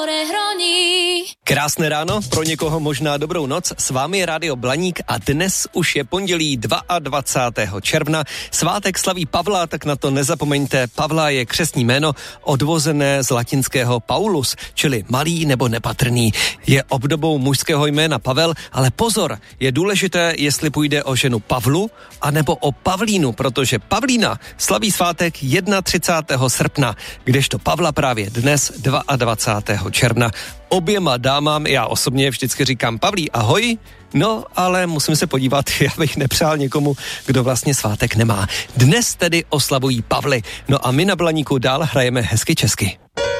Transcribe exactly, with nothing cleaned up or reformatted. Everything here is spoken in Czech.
Krásné ráno, pro někoho možná dobrou noc, s vámi je Rádio Blaník a dnes už je pondělí dvacátého druhého června. Svátek slaví Pavla, tak na to nezapomeňte. Pavla je křestní jméno odvozené z latinského Paulus, čili malý nebo nepatrný. Je obdobou mužského jména Pavel, ale pozor, je důležité, jestli půjde o ženu Pavlu anebo o Pavlínu, protože Pavlína slaví svátek třicátého prvního srpna, kdežto Pavla právě dnes dvacátého druhého června. Oběma dámám já osobně vždycky říkám Pavlí, ahoj, no ale musím se podívat, já bych nepřál někomu, kdo vlastně svátek nemá. Dnes tedy oslavují Pavly, no a my na Blaníku dál hrajeme hezky česky.